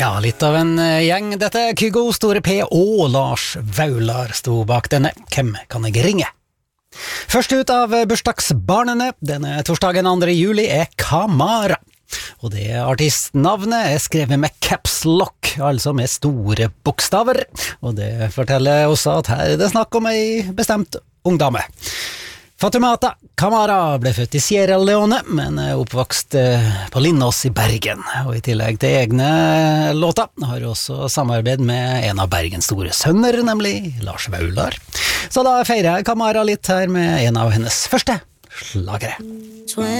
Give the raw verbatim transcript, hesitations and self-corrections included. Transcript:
Ja, litt av en gjeng. Dette er Kygo, Store P og Lars Vaular sto bak denne Hvem kan jeg ringe? Først ut av bursdagsbarnene denne torsdagen andre juli er Kamara. Og det artistnavnet er skrevet med caps lock, altså med store bokstaver. Og det forteller også at her er det snakk om ei bestemt ungdame. Fatumata Kamara ble født i Sierra Leone, men er oppvokst på Lindås i Bergen. Og i tillegg til egne låter har hun også samarbeid med en av Bergens store sønner, nemlig Lars Vaular. Så da feirer jeg Kamara litt her med en av hennes første slagere.